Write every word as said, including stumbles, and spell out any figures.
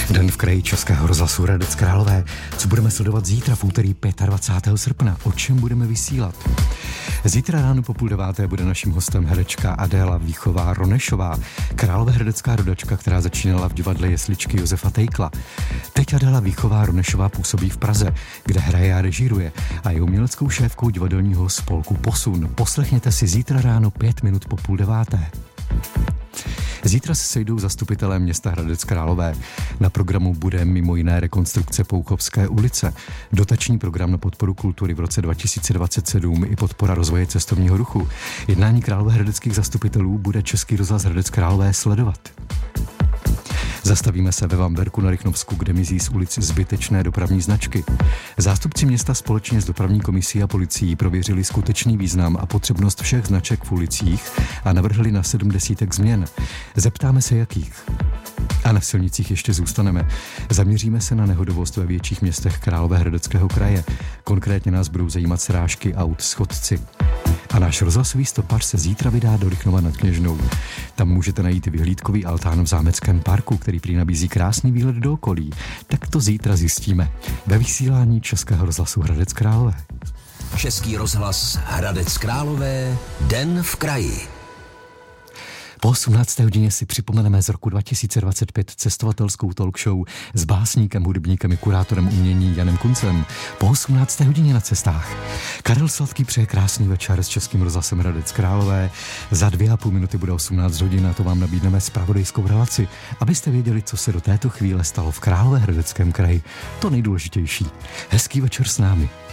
Den v kraji Českého rozhlasu Hradec Králové. Co budeme sledovat zítra v úterý dvacátého pátého srpna? O čem budeme vysílat? Zítra ráno po půl deváté bude naším hostem herečka Adéla Víchová-Ronešová, královéhradecká rodačka, která začínala v divadle Jesličky Josefa Tejkla. Teď Adéla Víchová-Ronešová působí v Praze, kde hraje a režíruje a je uměleckou šéfkou divadelního spolku Posun. Poslechněte si zítra ráno pět minut po půl deváté. Zítra se sejdou zastupitelé města Hradec Králové. Na programu bude mimo jiné rekonstrukce Pouchovské ulice, dotační program na podporu kultury v roce dva tisíce dvacet sedm i podpora rozvoje cestovního ruchu. Jednání královéhradeckých zastupitelů bude Český rozhlas Hradec Králové sledovat. Zastavíme se ve Vamberku na Rychnovsku, kde mizí z ulic zbytečné dopravní značky. Zástupci města společně s dopravní komisí a policií prověřili skutečný význam a potřebnost všech značek v ulicích a navrhli na sedm desítek změn. Zeptáme se jakých. A na silnicích ještě zůstaneme. Zaměříme se na nehodovost ve větších městech Královéhradeckého kraje. Konkrétně nás budou zajímat srážky aut s chodci. A náš rozhlasový stopař se zítra vydá do Rychnova nad Kněžnou. Tam můžete najít vyhlídkový altán v zámeckém parku, který prý nabízí krásný výhled do okolí. Tak to zítra zjistíme. Ve vysílání Českého rozhlasu Hradec Králové. Český rozhlas Hradec Králové, Den v kraji. Po osmnácté hodině si připomeneme z roku dva tisíce dvacet pět cestovatelskou talk show s básníkem, hudebníkem i kurátorem umění Janem Kuncem. Po osmnácté hodině na cestách. Karel Sladký přeje krásný večer s Českým rozhlasem Hradec Králové. Za dvě a půl minuty bude osmnáct hodin a to vám nabídneme zpravodajskou relaci, abyste věděli, co se do této chvíle stalo v Královéhradeckém kraji. To nejdůležitější. Hezký večer s námi.